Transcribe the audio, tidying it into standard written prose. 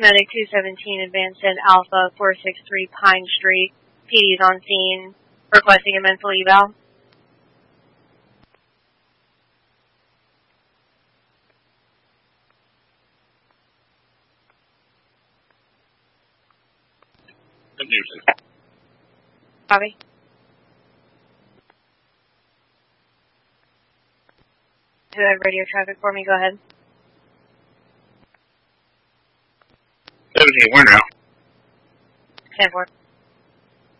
Medic 217 advanced at Alpha 463 Pine Street. PD's on scene, requesting a mental eval. Copy. Do you have radio traffic for me? Go ahead. 17, where now? 10-4.